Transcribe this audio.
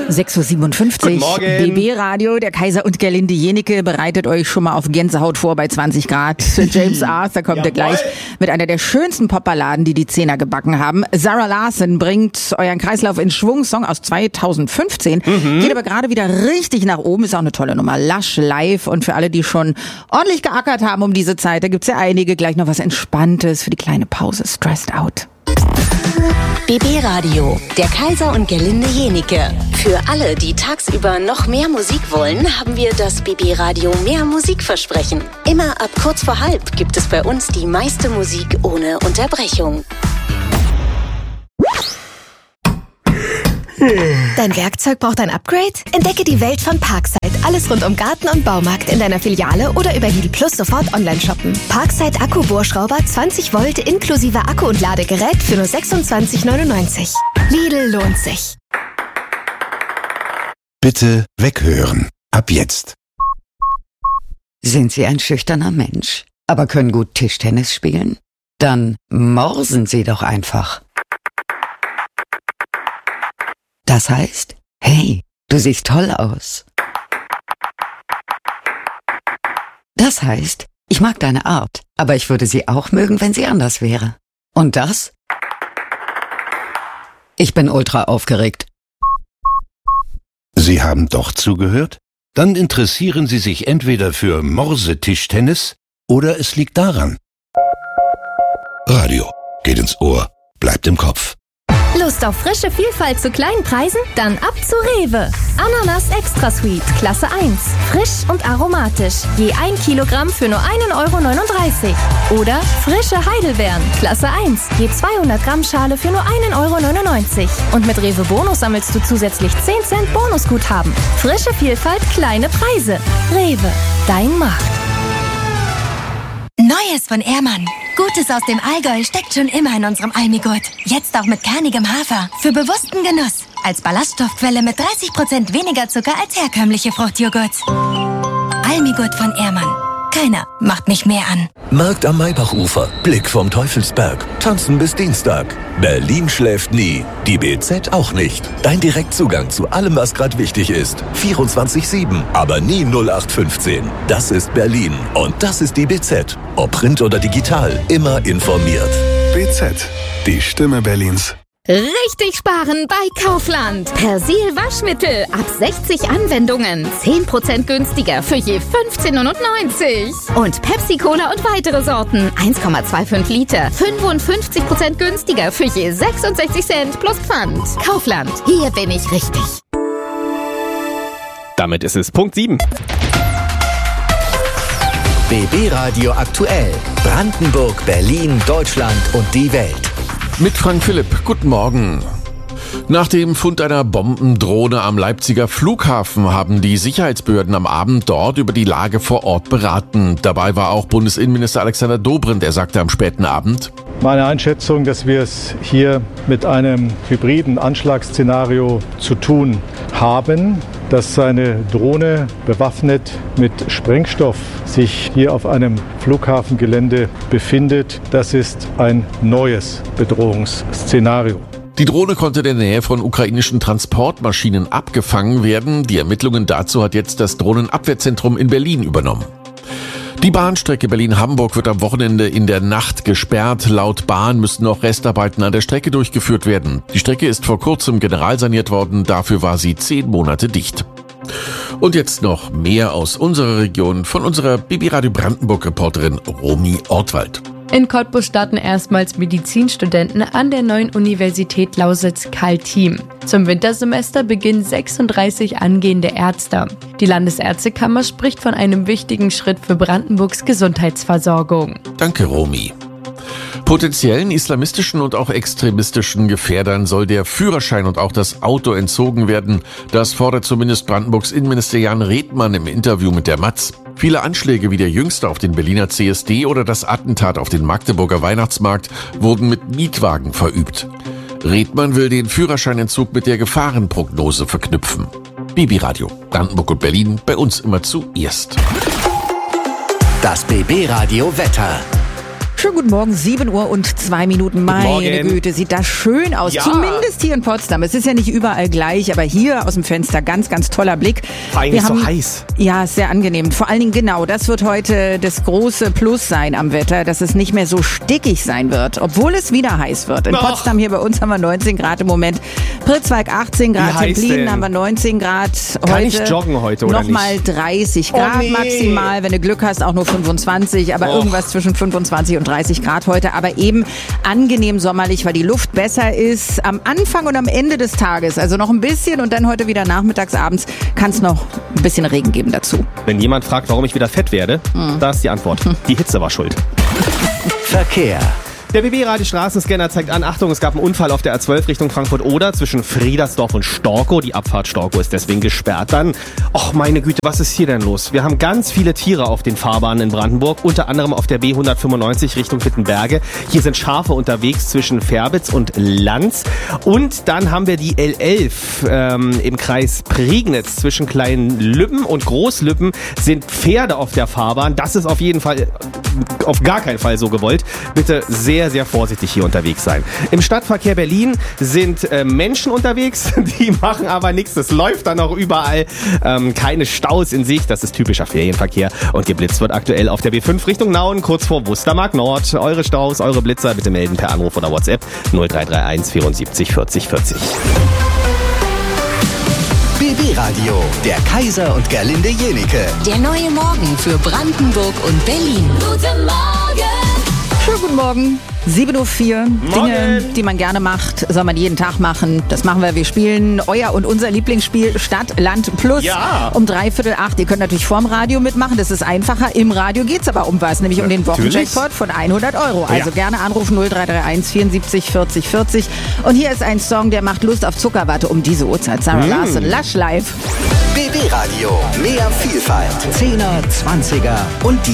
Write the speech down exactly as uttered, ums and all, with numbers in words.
sechs Uhr siebenundfünfzig. Guten Morgen. B B-Radio, der Kaiser und Gerlinde Jenike bereitet euch schon mal auf Gänsehaut vor bei zwanzig Grad. James Arthur kommt ja gleich mit einer der schönsten Popballaden, die die Zehner gebacken haben. Zara Larsson bringt euren Kreislauf in Schwung. Song aus zweitausendfünfzehn. Mhm. Geht aber gerade wieder richtig nach oben. Ist auch eine tolle Nummer. Lush live. Und für alle, die schon ordentlich geackert haben um diese Zeit, da gibt's ja einige. Gleich noch was Entspanntes für die kleine Pause. Stressed Out. B B-Radio, der Kaiser und Gerlinde Jenike. Für alle, die tagsüber noch mehr Musik wollen, haben wir das B B-Radio Mehr Musikversprechen. Immer ab kurz vor halb gibt es bei uns die meiste Musik ohne Unterbrechung. Dein Werkzeug braucht ein Upgrade? Entdecke die Welt von Parkside. Alles rund um Garten und Baumarkt in deiner Filiale oder über Lidl Plus sofort online shoppen. Parkside Akku-Bohrschrauber zwanzig Volt inklusive Akku und Ladegerät für nur sechsundzwanzig neunundneunzig. Lidl lohnt sich. Bitte weghören. Ab jetzt. Sind Sie ein schüchterner Mensch, aber können gut Tischtennis spielen? Dann morsen Sie doch einfach. Das heißt, hey, du siehst toll aus. Das heißt, ich mag deine Art, aber ich würde sie auch mögen, wenn sie anders wäre. Und das? Ich bin ultra aufgeregt. Sie haben doch zugehört? Dann interessieren Sie sich entweder für Morsetischtennis oder es liegt daran. Radio geht ins Ohr, bleibt im Kopf. Lust auf frische Vielfalt zu kleinen Preisen? Dann ab zu Rewe. Ananas Extra Sweet, Klasse eins. Frisch und aromatisch. Je ein Kilogramm für nur ein Euro neununddreißig. Oder frische Heidelbeeren, Klasse eins. Je zweihundert Gramm Schale für nur ein Euro neunundneunzig. Und mit Rewe Bonus sammelst du zusätzlich zehn Cent Bonusguthaben. Frische Vielfalt, kleine Preise. Rewe, dein Markt. Neues von Ehrmann. Gutes aus dem Allgäu steckt schon immer in unserem Almigurt. Jetzt auch mit kernigem Hafer. Für bewussten Genuss. Als Ballaststoffquelle mit dreißig Prozent weniger Zucker als herkömmliche Fruchtjoghurts. Almigurt von Ehrmann. Keiner macht mich mehr an. Markt am Maybachufer. Blick vom Teufelsberg. Tanzen bis Dienstag. Berlin schläft nie. Die B Z auch nicht. Dein Direktzugang zu allem, was gerade wichtig ist. vierundzwanzig sieben. Aber nie null acht fünfzehn. Das ist Berlin. Und das ist die B Z. Ob Print oder digital. Immer informiert. B Z. Die Stimme Berlins. Richtig sparen bei Kaufland. Persil Waschmittel ab sechzig Anwendungen. zehn Prozent günstiger für je fünfzehn neunundneunzig. Und Pepsi Cola und weitere Sorten. eins Komma fünfundzwanzig Liter. fünfundfünfzig Prozent günstiger für je sechsundsechzig Cent plus Pfand. Kaufland. Hier bin ich richtig. Damit ist es Punkt sieben. B B-Radio aktuell. Brandenburg, Berlin, Deutschland und die Welt. Mit Frank Philipp, guten Morgen. Nach dem Fund einer Bombendrohne am Leipziger Flughafen haben die Sicherheitsbehörden am Abend dort über die Lage vor Ort beraten. Dabei war auch Bundesinnenminister Alexander Dobrindt. Er sagte am späten Abend: Meine Einschätzung, dass wir es hier mit einem hybriden Anschlagsszenario zu tun haben, dass eine Drohne bewaffnet mit Sprengstoff sich hier auf einem Flughafengelände befindet. Das ist ein neues Bedrohungsszenario. Die Drohne konnte in der Nähe von ukrainischen Transportmaschinen abgefangen werden. Die Ermittlungen dazu hat jetzt das Drohnenabwehrzentrum in Berlin übernommen. Die Bahnstrecke Berlin-Hamburg wird am Wochenende in der Nacht gesperrt. Laut Bahn müssen noch Restarbeiten an der Strecke durchgeführt werden. Die Strecke ist vor kurzem generalsaniert worden. Dafür war sie zehn Monate dicht. Und jetzt noch mehr aus unserer Region von unserer B B-Radio Brandenburg-Reporterin Romy Ortwald. In Cottbus starten erstmals Medizinstudenten an der neuen Universität Lausitz-Kaltim. Zum Wintersemester beginnen sechsunddreißig angehende Ärzte. Die Landesärztekammer spricht von einem wichtigen Schritt für Brandenburgs Gesundheitsversorgung. Danke, Romy. Potenziellen islamistischen und auch extremistischen Gefährdern soll der Führerschein und auch das Auto entzogen werden. Das fordert zumindest Brandenburgs Innenminister Jan Redmann im Interview mit der Matz. Viele Anschläge wie der jüngste auf den Berliner C S D oder das Attentat auf den Magdeburger Weihnachtsmarkt wurden mit Mietwagen verübt. Redmann will den Führerscheinentzug mit der Gefahrenprognose verknüpfen. B B-Radio, Brandenburg und Berlin, bei uns immer zuerst. Das B B-Radio Wetter. Schönen guten Morgen, sieben Uhr und zwei Minuten. Meine Güte, sieht das schön aus. Ja. Zumindest hier in Potsdam. Es ist ja nicht überall gleich, aber hier aus dem Fenster ganz, ganz toller Blick. Vor allem Wir ist haben, so heiß. Ja, ist sehr angenehm. Vor allen Dingen genau, das wird heute das große Plus sein am Wetter, dass es nicht mehr so stickig sein wird, obwohl es wieder heiß wird. In Och. Potsdam hier bei uns haben wir neunzehn Grad im Moment. Pritzwalk achtzehn Grad, Wie heiß Templin denn? haben wir neunzehn Grad. Kann heute ich joggen heute oder Nochmal nicht? dreißig Oh, Grad nee. maximal. Wenn du Glück hast, auch nur fünfundzwanzig, aber Och. irgendwas zwischen fünfundzwanzig und dreißig Grad heute. Aber eben angenehm sommerlich, weil die Luft besser ist. Am Anfang und am Ende des Tages, also noch ein bisschen und dann heute wieder nachmittags, abends, kann es noch ein bisschen Regen geben dazu. Wenn jemand fragt, warum ich wieder fett werde, da ist die Antwort. Die Hitze war schuld. Verkehr. Der B B-Radio-Straßenscanner zeigt an, Achtung, es gab einen Unfall auf der A zwölf Richtung Frankfurt-Oder zwischen Friedersdorf und Storkow. Die Abfahrt Storkow ist deswegen gesperrt. Dann, ach meine Güte, was ist hier denn los? Wir haben ganz viele Tiere auf den Fahrbahnen in Brandenburg, unter anderem auf der B hundertfünfundneunzig Richtung Wittenberge. Hier sind Schafe unterwegs zwischen Ferbitz und Lanz. Und dann haben wir die L elf ähm, im Kreis Prignitz. Zwischen Klein-Lübben und Groß-Lübben sind Pferde auf der Fahrbahn. Das ist auf jeden Fall, auf gar keinen Fall so gewollt. Bitte sehr sehr, sehr vorsichtig hier unterwegs sein. Im Stadtverkehr Berlin sind äh, Menschen unterwegs, die machen aber nichts. Es läuft dann auch überall. Ähm, keine Staus in Sicht. Das ist typischer Ferienverkehr. Und geblitzt wird aktuell auf der B fünf Richtung Nauen, kurz vor Wustermark Nord. Eure Staus, eure Blitzer bitte melden per Anruf oder WhatsApp null drei drei eins vierundsiebzig vierzig vierzig. B B-Radio, der Kaiser und Gerlinde Jenike. Der neue Morgen für Brandenburg und Berlin. Guten Morgen! Schönen guten Morgen. sieben Uhr vier. Dinge, die man gerne macht, soll man jeden Tag machen. Das machen wir. Wir spielen euer und unser Lieblingsspiel Stadt, Land, Plus. Ja. Um dreiviertel acht. Ihr könnt natürlich vorm Radio mitmachen. Das ist einfacher. Im Radio geht's aber um was. Nämlich um den Wochenjackpot von hundert Euro. Also Ja. gerne anrufen null drei drei eins vierundsiebzig vierzig vierzig. Und hier ist ein Song, der macht Lust auf Zuckerwatte um diese Uhrzeit. Sarah Mm. Larson, Lush Live. B B-Radio, mehr Vielfalt. Zehner, Zwanziger und die